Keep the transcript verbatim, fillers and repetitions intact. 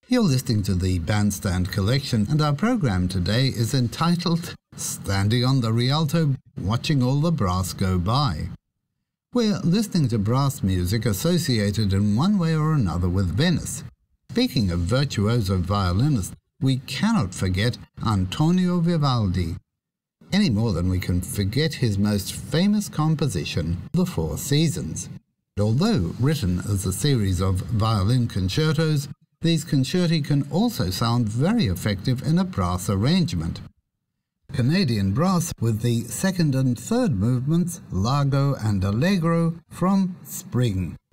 You're listening to the Bandstand Collection, and our program today is entitled Standing on the Rialto, Watching All the Brass Go By. We're listening to brass music associated in one way or another with Venice. Speaking of virtuoso violinists, we cannot forget Antonio Vivaldi, any more than we can forget his most famous composition, The Four Seasons. Although written as a series of violin concertos, these concerti can also sound very effective in a brass arrangement. Canadian brass with the second and third movements, Largo and Allegro, from Spring.